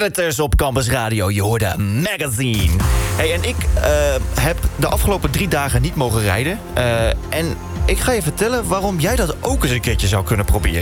Predators op Campus Radio. Je hoorde Magazine. Hey, en ik heb de afgelopen 3 dagen niet mogen rijden. En ik ga je vertellen waarom jij dat ook eens een keertje zou kunnen proberen.